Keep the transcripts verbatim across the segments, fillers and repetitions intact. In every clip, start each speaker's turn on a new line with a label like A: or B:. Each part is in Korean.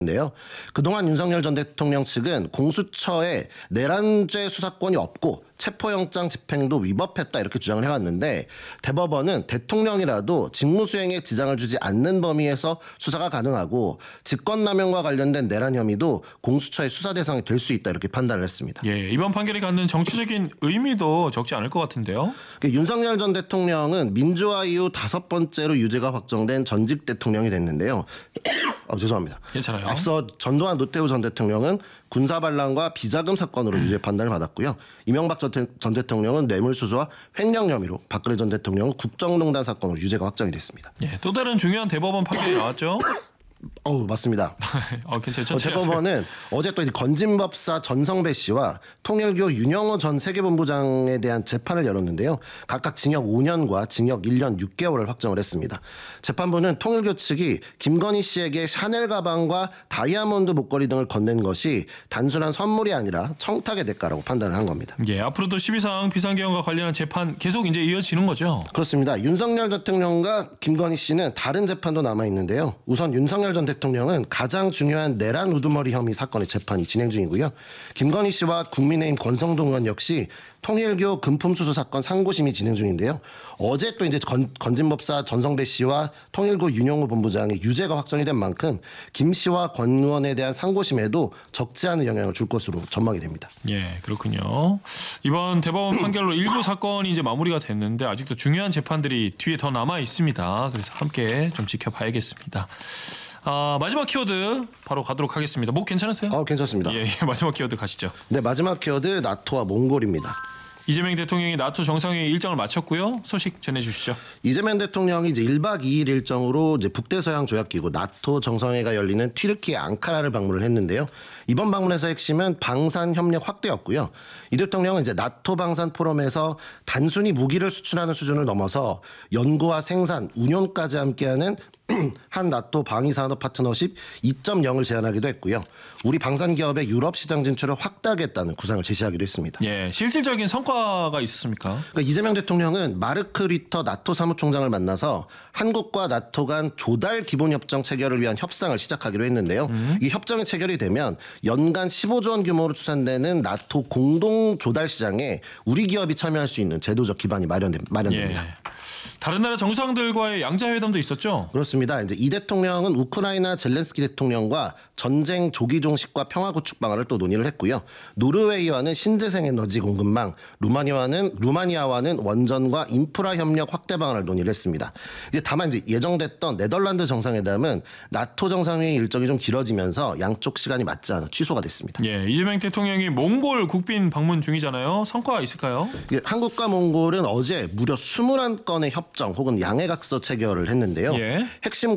A: 인데요. 그동안 윤석열 전 대통령 측은 공수처에 내란죄 수사권이 없고 체포영장 집행도 위법했다 이렇게 주장을 해왔는데 대법원은 대통령이라도 직무수행에 지장을 주지 않는 범위에서 수사가 가능하고 직권남용과 관련된 내란 혐의도 공수처의 수사 대상이 될 수 있다 이렇게 판단을 했습니다.
B: 예, 이번 판결이 갖는 정치적인 의미도 적지 않을 것 같은데요.
A: 윤석열 전 대통령은 민주화 이후 다섯 번째로 유죄가 확정된 전직 대통령이 됐는데요. 어, 죄송합니다.
B: 괜찮아요.
A: 앞서 전두환 노태우 전 대통령은 군사반란과 비자금 사건으로 유죄 판단을 받았고요. 이명박 전, 대, 전 대통령은 뇌물수수와 횡령 혐의로, 박근혜 전 대통령은 국정농단 사건으로 유죄가 확정이 됐습니다.
B: 예, 또 다른 중요한 대법원 판결이 나왔죠.
A: 어우 맞습니다.
B: 어, 괜찮죠.
A: 어, 대법원은 어제 또 이제 건진법사 전성배 씨와 통일교 윤영호 전 세계본부장에 대한 재판을 열었는데요. 각각 징역 오 년과 징역 일 년 육 개월을 확정을 했습니다. 재판부는 통일교 측이 김건희 씨에게 샤넬 가방과 다이아몬드 목걸이 등을 건넨 것이 단순한 선물이 아니라 청탁의 대가라고 판단을 한 겁니다.
B: 예, 앞으로도 십이상 비상계엄과 관련한 재판 계속 이제 이어지는 거죠.
A: 그렇습니다. 윤석열 대통령과 김건희 씨는 다른 재판도 남아 있는데요. 우선 윤석열 전 대통령은 가장 중요한 내란 우두머리 혐의 사건의 재판이 진행 중이고요. 김건희 씨와 국민의힘 권성동 의원 역시 통일교 금품수수 사건 상고심이 진행 중인데요. 어제 또 이제 건, 건진법사 전성배 씨와 통일교 윤영호 본부장의 유죄가 확정이 된 만큼 김 씨와 권 의원에 대한 상고심에도 적지 않은 영향을 줄 것으로 전망이 됩니다.
B: 예, 그렇군요. 이번 대법원 판결로 일부 사건이 이제 마무리가 됐는데 아직도 중요한 재판들이 뒤에 더 남아 있습니다. 그래서 함께 좀 지켜봐야겠습니다. 아, 마지막 키워드 바로 가도록 하겠습니다. 목 괜찮으세요?
A: 어, 괜찮습니다.
B: 예, 예, 마지막 키워드 가시죠.
A: 네, 마지막 키워드 나토와 몽골입니다.
B: 이재명 대통령이 나토 정상회의 일정을 마쳤고요. 소식 전해주시죠.
A: 이재명 대통령이 이제 일박 이일 일정으로 이제 북대서양 조약기구 나토 정상회의가 열리는 튀르키예 앙카라를 방문을 했는데요. 이번 방문에서 핵심은 방산 협력 확대였고요. 이 대통령은 이제 나토 방산 포럼에서 단순히 무기를 수출하는 수준을 넘어서 연구와 생산, 운용까지 함께하는 한 나토 방위산업 파트너십 이 점 영을 제안하기도 했고요. 우리 방산 기업의 유럽 시장 진출을 확대하겠다는 구상을 제시하기도 했습니다.
B: 예, 실질적인 성과가 있었습니까?
A: 그러니까 이재명 대통령은 마르크 리터 나토 사무총장을 만나서 한국과 나토 간 조달 기본협정 체결을 위한 협상을 시작하기로 했는데요. 음. 이 협정이 체결이 되면 연간 십오조 원 규모로 추산되는 나토 공동 조달 시장에 우리 기업이 참여할 수 있는 제도적 기반이 마련됩, 마련됩니다.
B: 예. 다른 나라 정상들과의 양자회담도 있었죠?
A: 그렇습니다. 이제 이 대통령은 우크라이나 젤렌스키 대통령과 전쟁 조기 종식과 평화 구축 방안을 또 논의를 했고요. 노르웨이와는 신재생 에너지 공급망, 루마니아와는 루마니아와는 원전과 인프라 협력 확대 방안을 논의를 했습니다. 이제 다만 이제 예정됐던 네덜란드 정상회담은 나토 정상회의 일정이 좀 길어지면서 양쪽 시간이 맞지 않아 취소가 됐습니다.
B: 예, 이재명 대통령이 몽골 국빈 방문 중이잖아요. 성과가 있을까요?
A: 예, 한국과 몽골은 어제 무려 이십일 건의 협정 혹은 양해각서 체결을 했는데요. 예. 핵심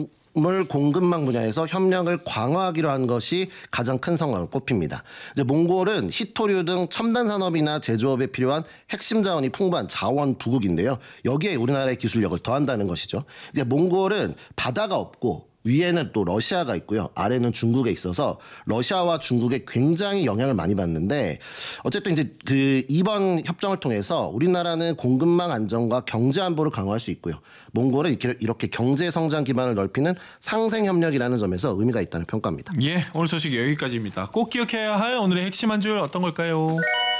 A: 광물 공급망 분야에서 협력을 강화하기로 한 것이 가장 큰 성과로 꼽힙니다. 이제 몽골은 히토류 등 첨단 산업이나 제조업에 필요한 핵심 자원이 풍부한 자원 부국인데요. 여기에 우리나라의 기술력을 더한다는 것이죠. 이제 몽골은 바다가 없고 위에는 또 러시아가 있고요. 아래는 중국에 있어서 러시아와 중국에 굉장히 영향을 많이 받는데 어쨌든 이제 그 이번 협정을 통해서 우리나라는 공급망 안정과 경제 안보를 강화할 수 있고요. 몽골은 이렇게, 이렇게 경제 성장 기반을 넓히는 상생 협력이라는 점에서 의미가 있다는 평가입니다.
B: 예, 오늘 소식 여기까지입니다. 꼭 기억해야 할 오늘의 핵심 한 줄 어떤 걸까요?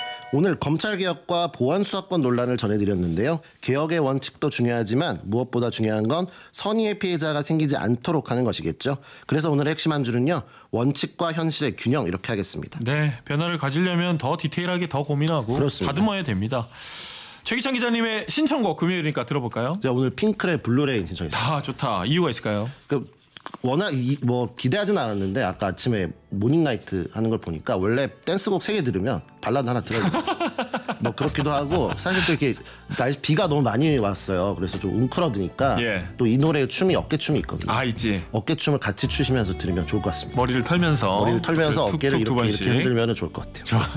A: 오늘 검찰개혁과 보안수사권 논란을 전해드렸는데요. 개혁의 원칙도 중요하지만 무엇보다 중요한 건 선의의 피해자가 생기지 않도록 하는 것이겠죠. 그래서 오늘의 핵심 한 줄은요. 원칙과 현실의 균형 이렇게 하겠습니다.
B: 네, 변화를 가지려면 더 디테일하게 더 고민하고 그렇습니다. 다듬어야 됩니다. 최기찬 기자님의 신청곡 금요일이니까 들어볼까요?
A: 제가 오늘 핑클의 블루레인 신청했습니다.
B: 아, 좋다. 이유가 있을까요?
A: 그 워낙 이, 뭐 기대하진 않았는데 아까 아침에 모닝나이트 하는 걸 보니까 원래 댄스곡 세 개 들으면 발라드 하나 들어야 돼요. 뭐 그렇기도 하고 사실 또 이렇게 날 비가 너무 많이 왔어요. 그래서 좀 웅크러드니까
B: 예.
A: 또 이 노래 춤이 어깨춤이 있거든요.
B: 아, 있지.
A: 어깨춤을 같이 추시면서 들으면 좋을 것 같습니다.
B: 머리를 털면서
A: 머리를 털면서
B: 툭,
A: 어깨를
B: 툭,
A: 이렇게,
B: 툭
A: 이렇게 흔들면 좋을 것 같아요.
B: 좋아.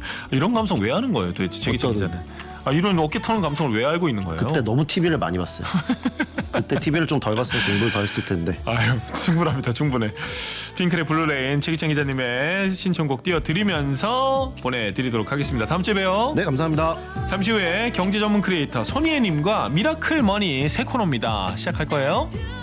B: 이런 감성 왜 하는 거예요, 도대체 최기찬 기자는? 아, 이런 어깨 터는 감성을 왜 알고 있는 거예요?
A: 그때 너무 티비를 많이 봤어요. 그때 티비를 좀 덜 봤으면 공부를 더 했을 텐데.
B: 아유, 충분합니다. 충분해. 핑클의 블루레인 최기찬 기자님의 신청곡 띄워드리면서 보내드리도록 하겠습니다. 다음 주에 봬요.
A: 네, 감사합니다.
B: 잠시 후에 경제 전문 크리에이터 손희애님과 미라클 머니 새 코너입니다. 시작할 거예요.